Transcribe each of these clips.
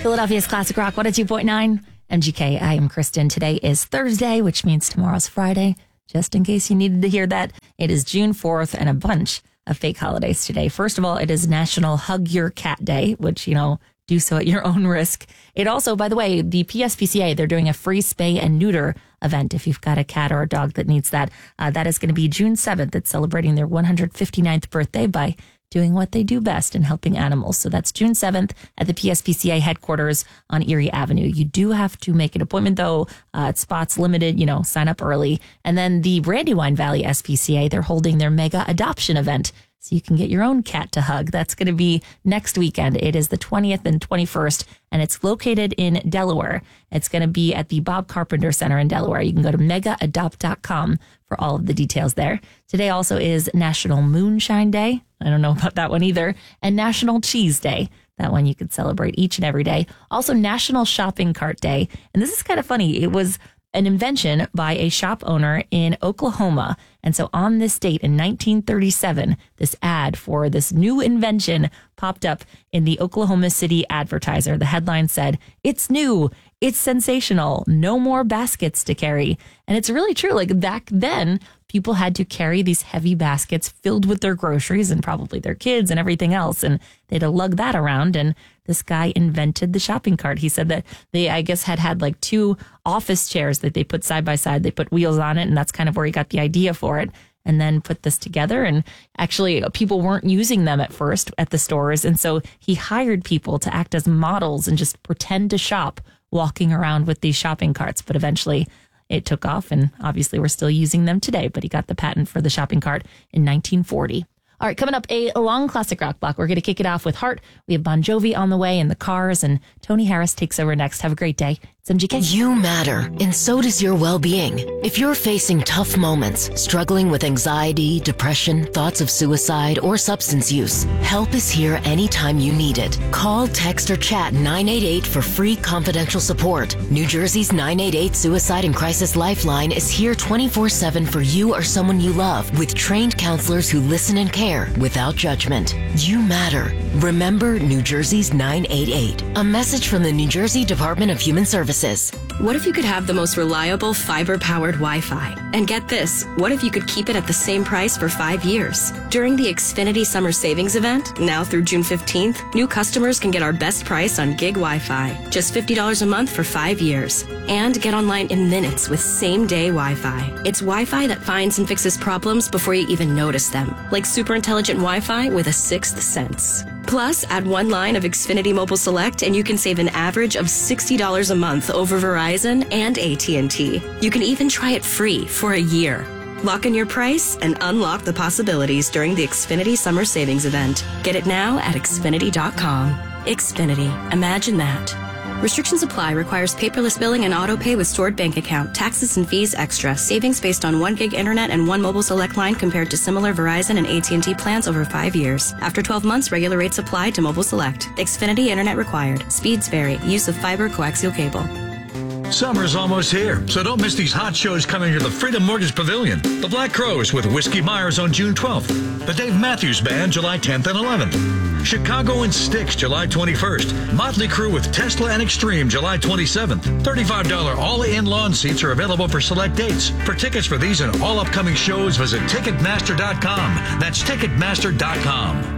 Philadelphia's Classic Rock 102.9 MGK. I am Kristen. Today is Thursday, which means tomorrow's Friday. Just in case you needed to hear that, it is June 4th and a bunch of fake holidays today. First of all, it is National Hug Your Cat Day, which, do so at your own risk. It also, by the way, the PSPCA, they're doing a free spay and neuter event if you've got a cat or a dog that needs that. That is going to be June 7th. It's celebrating their 159th birthday by doing what they do best and helping animals. So that's June 7th at the PSPCA headquarters on Erie Avenue. You do have to make an appointment, though. Spots limited, sign up early. And then the Brandywine Valley SPCA, they're holding their mega adoption event, so you can get your own cat to hug. That's going to be next weekend. It is the 20th and 21st, and it's located in Delaware. It's going to be at the Bob Carpenter Center in Delaware. You can go to megaadopt.com for all of the details there. Today also is National Moonshine Day. I don't know about that one either. And National Cheese Day. That one you could celebrate each and every day. Also National Shopping Cart Day. And this is kind of funny. It was an invention by a shop owner in Oklahoma. And so on this date in 1937, this ad for this new invention popped up in the Oklahoma City Advertiser. The headline said, "It's new, it's sensational, no more baskets to carry." And it's really true. Like back then, people had to carry these heavy baskets filled with their groceries and probably their kids and everything else. And they had to lug that around. And this guy invented the shopping cart. He said that they, I guess, had like two office chairs that they put side by side. They put wheels on it. And that's kind of where he got the idea for it. And then put this together. And actually, people weren't using them at first at the stores. And so he hired people to act as models and just pretend to shop, walking around with these shopping carts. But eventually it took off, and obviously we're still using them today. But he got the patent for the shopping cart in 1940. All right, coming up, a long classic rock block. We're going to kick it off with Heart. We have Bon Jovi on the way and the Cars, and Tony Harris takes over next. Have a great day. It's MGK. You matter, and so does your well-being. If you're facing tough moments, struggling with anxiety, depression, thoughts of suicide, or substance use, help is here anytime you need it. Call, text, or chat 988 for free confidential support. New Jersey's 988 Suicide and Crisis Lifeline is here 24/7 for you or someone you love, with trained counselors who listen and care without judgment. You matter. Remember New Jersey's 988. A message from the New Jersey Department of Human Services. What if you could have the most reliable fiber-powered Wi-Fi? And get this, what if you could keep it at the same price for 5 years? During the Xfinity Summer Savings Event, now through June 15th, new customers can get our best price on gig Wi-Fi, just $50 a month for 5 years. And get online in minutes with same-day Wi-Fi. It's Wi-Fi that finds and fixes problems before you even notice them, like super intelligent Wi-Fi with a sixth sense. Plus, add one line of Xfinity Mobile Select and you can save an average of $60 a month over Verizon and AT&T. You can even try it free for a year. Lock in your price and unlock the possibilities during the Xfinity Summer Savings Event. Get it now at Xfinity.com. Xfinity. Imagine that. Restrictions apply. Requires paperless billing and auto pay with stored bank account. Taxes and fees extra. Savings based on 1 gig internet and 1 mobile select line compared to similar Verizon and AT&T plans over 5 years. After 12 months, regular rates apply to mobile select. Xfinity internet required. Speeds vary. Use of fiber coaxial cable. Summer's almost here, so don't miss these hot shows coming to the Freedom Mortgage Pavilion. The Black Crowes with Whiskey Myers on June 12th. The Dave Matthews Band, July 10th and 11th. Chicago and Styx, July 21st. Motley Crue with Tesla and Extreme, July 27th. $35 all-in lawn seats are available for select dates. For tickets for these and all upcoming shows, visit Ticketmaster.com. That's Ticketmaster.com.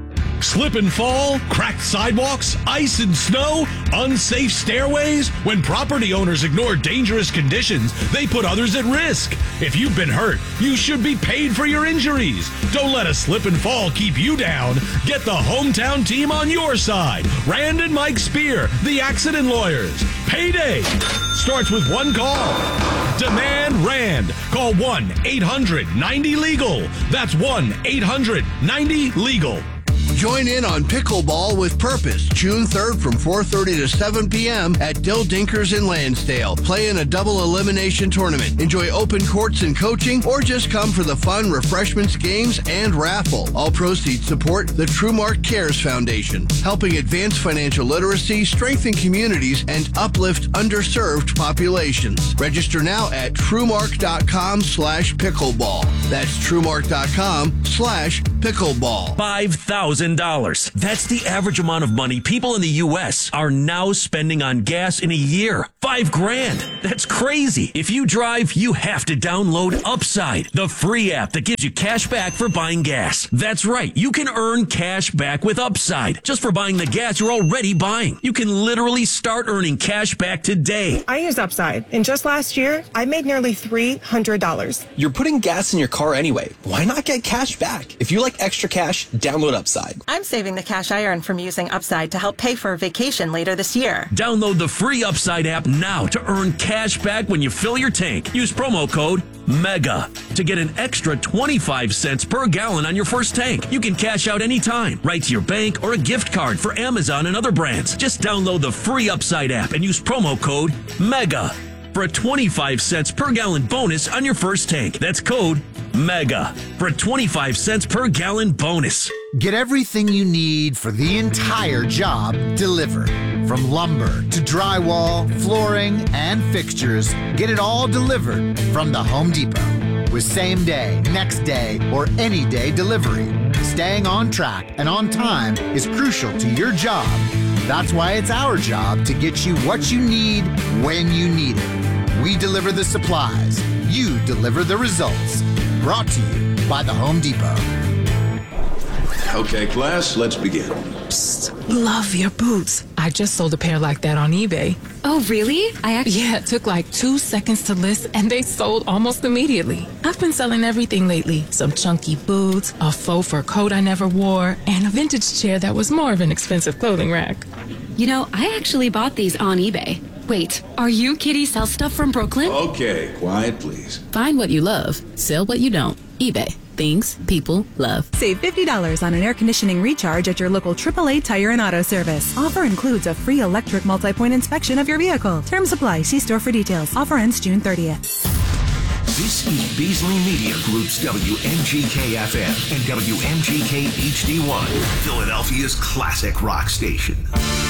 Slip and fall, cracked sidewalks, ice and snow, unsafe stairways. When property owners ignore dangerous conditions, they put others at risk. If you've been hurt, you should be paid for your injuries. Don't let a slip and fall keep you down. Get the hometown team on your side. Rand and Mike Spear, the accident lawyers. Payday starts with one call. Demand Rand. Call 1-800-90-LEGAL. That's 1-800-90-LEGAL. Join in on Pickleball with Purpose, June 3rd from 4:30 to 7 p.m. at Dill Dinkers in Lansdale. Play in a double elimination tournament. Enjoy open courts and coaching, or just come for the fun, refreshments, games, and raffle. All proceeds support the TrueMark Cares Foundation, helping advance financial literacy, strengthen communities, and uplift underserved populations. Register now at TrueMark.com/pickleball. That's TrueMark.com/pickleball. 5,000 $5,000. That's the average amount of money people in the U.S. are now spending on gas in a year. $5,000. That's crazy. If you drive, you have to download Upside, the free app that gives you cash back for buying gas. That's right. You can earn cash back with Upside just for buying the gas you're already buying. You can literally start earning cash back today. I use Upside, and just last year, I made nearly $300. You're putting gas in your car anyway. Why not get cash back? If you like extra cash, download Upside. I'm saving the cash I earn from using Upside to help pay for a vacation later this year. Download the free Upside app now to earn cash back when you fill your tank. Use promo code MEGA to get an extra 25 cents per gallon on your first tank. You can cash out anytime, right to your bank or a gift card for Amazon and other brands. Just download the free Upside app and use promo code MEGA for a 25 cents per gallon bonus on your first tank. That's code MEGA for a 25 cents per gallon bonus. Get everything you need for the entire job delivered. From lumber to drywall, flooring, and fixtures, get it all delivered from the Home Depot. With same day, next day, or any day delivery, staying on track and on time is crucial to your job. That's why it's our job to get you what you need when you need it. We deliver the supplies. You deliver the results. Brought to you by the Home Depot. Okay, class, let's begin. Psst, love your boots. I just sold a pair like that on eBay. Oh, really? Yeah, it took like 2 seconds to list and they sold almost immediately. I've been selling everything lately. Some chunky boots, a faux fur coat I never wore, and a vintage chair that was more of an expensive clothing rack. You know, I actually bought these on eBay. Wait, are you Kitty Sell Stuff from Brooklyn? Okay, quiet, please. Find what you love, sell what you don't. eBay. Things people love. Save $50 on an air conditioning recharge at your local AAA Tire and Auto Service. Offer includes a free electric multi-point inspection of your vehicle. Terms apply. See store for details. Offer ends June 30th. This is Beasley Media Group's WMGK-FM and WMGK HD1, Philadelphia's classic rock station.